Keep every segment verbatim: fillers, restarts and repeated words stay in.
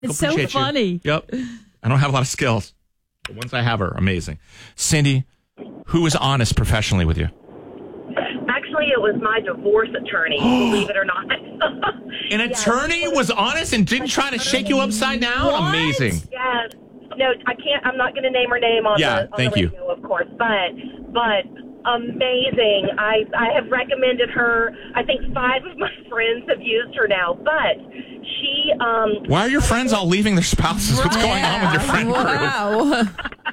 It's so Appreciate you. funny. Yep. I don't have a lot of skills. The ones I have are amazing. Cindy, who is honest professionally with you? Actually, it was my divorce attorney, believe it or not. An attorney was honest and didn't try to shake you upside down? What? Amazing. Yes. No, I can't. I'm not going to name her name on Yeah, the, on thank the you. radio, of course. But, but amazing. I, I have recommended her. I think five of my friends have used her now. But she. Um, Why are your friends all leaving their spouses? What's going on with your friend group? Wow.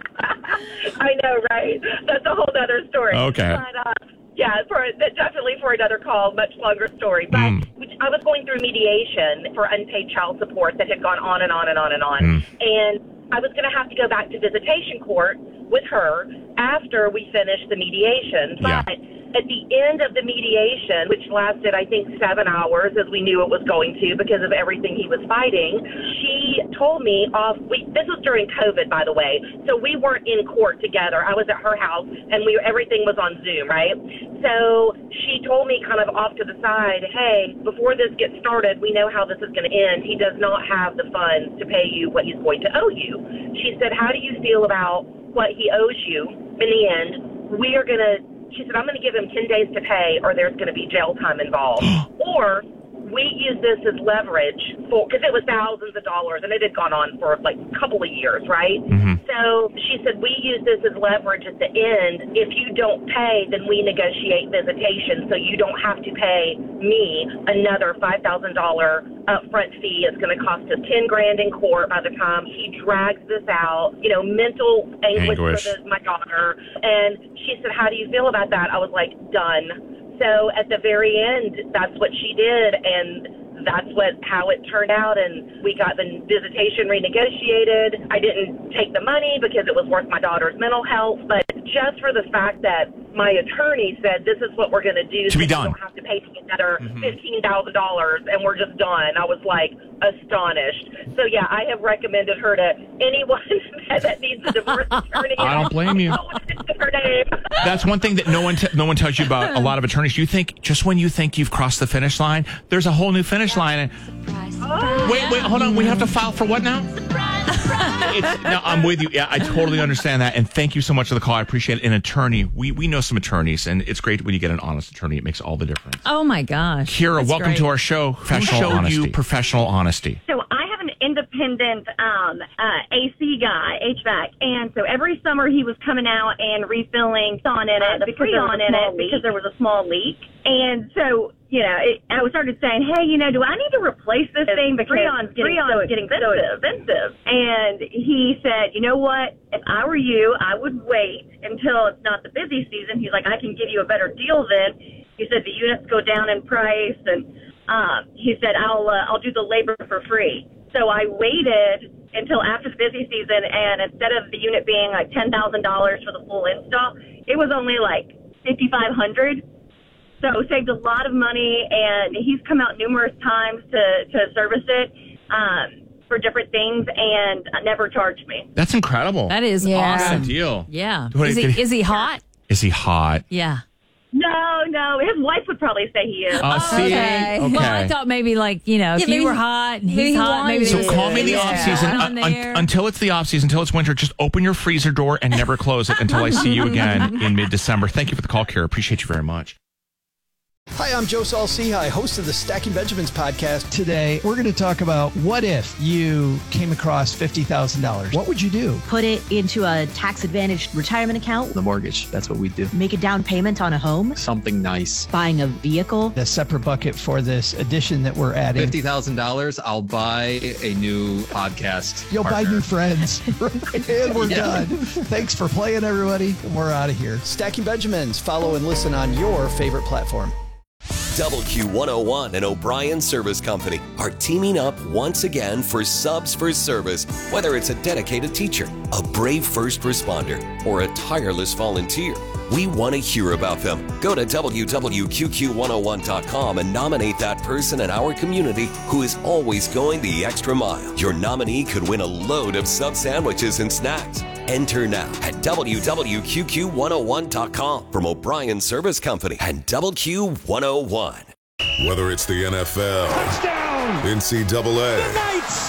I know, right? That's a whole other story. Okay. But, uh, yeah, for definitely for another call, much longer story. But Mm. I was going through mediation for unpaid child support that had gone on and on and on and on. Mm. And I was going to have to go back to visitation court with her after we finished the mediation. Yeah. But at the end of the mediation, which lasted, I think, seven hours, as we knew it was going to because of everything he was fighting, she told me off. We, this was during COVID, by the way, so we weren't in court together. I was at her house, and we everything was on Zoom, right? So she told me kind of off to the side, hey, before this gets started, we know how this is going to end. He does not have the funds to pay you what he's going to owe you. She said, how do you feel about what he owes you in the end? We are going to She said, I'm going to give him ten days to pay or there's going to be jail time involved. Or we use this as leverage for, because it was thousands of dollars and it had gone on for like a couple of years, right? Mm-hmm. So she said, we use this as leverage at the end. If you don't pay, then we negotiate visitation so you don't have to pay me another five thousand dollars upfront fee. It's going to cost us ten grand in court by the time he drags this out. You know, mental anguish, Anguish. for the, my daughter. And she said, how do you feel about that? I was like, done. So at the very end, that's what she did, and that's what how it turned out, and we got the visitation renegotiated. I didn't take the money because it was worth my daughter's mental health, but just for the fact that my attorney said this is what we're going to do, To be so done. you don't have to pay me another Mhm. fifteen thousand dollars, and we're just done. I was like astonished. So yeah, I have recommended her to anyone that needs a divorce attorney. I don't blame you. Her name. That's one thing that no one t- no one tells you about a lot of attorneys. You think just when you think you've crossed the finish line, there's a whole new finish line. And wait, wait, hold on. We have to file for what now? It's, no, I'm with you. Yeah, I totally understand that. And thank you so much for the call. I appreciate it. An attorney. We we know some attorneys, and it's great when you get an honest attorney. It makes all the difference. Oh, my gosh. Kira, That's welcome great. to our show. Who showed honesty. you professional honesty? So I have an independent um, uh, A C guy, H V A C, and so every summer he was coming out and refilling on in it, Uh, the because there was freon a in small it leak. because there was a small leak. And so, you know, it, I started saying, hey, you know, do I need to replace this thing because Freon's getting Freon's so getting expensive. so expensive. And he said, you know what? If I were you, I would wait until it's not the busy season. He's like, I can give you a better deal then. He said the units go down in price, and um, he said I'll uh, I'll do the labor for free. So I waited until after the busy season, and instead of the unit being like ten thousand dollars for the full install, it was only like fifty five hundred. So saved a lot of money, and he's come out numerous times to to service it um, for different things, and never charged me. That's incredible. That is Yeah. awesome. Good deal. Yeah. What- Is he, did he- is he hot? Is he hot? Yeah. No, no, his wife would probably say he is. Oh, see? okay. Okay. Well, I thought maybe like, you know, if Yeah, you maybe were he- hot and maybe he's he hot, maybe wanted So there's call me in the yeah. off season on there. until it's the off season, until it's winter. Just open your freezer door and never close it until I see you again in mid December. Thank you for the call, Kara. Appreciate you very much. Hi, I'm Joe Saul-Sehy, host of the Stacking Benjamins podcast. Today, we're going to talk about what if you came across fifty thousand dollars? What would you do? Put it into a tax-advantaged retirement account, The mortgage, that's what we do. make a down payment on a home, Something nice. buying a vehicle. A separate bucket for this addition that we're adding. fifty thousand dollars, I'll buy a new podcast. You'll buy partner. new friends. And we're done. Thanks for playing, everybody. We're out of here. Stacking Benjamins. Follow and listen on your favorite platform. W Q one oh one and O'Brien Service Company are teaming up once again for Subs for Service. Whether it's a dedicated teacher, a brave first responder, or a tireless volunteer, we want to hear about them. Go to W W Q Q one oh one dot com and nominate that person in our community who is always going the extra mile. Your nominee could win a load of sub sandwiches and snacks. Enter now at W W Q Q one oh one dot com from O'Brien Service Company and W Q one oh one. Whether it's the N F L, Touchdown! N C double A, The Knights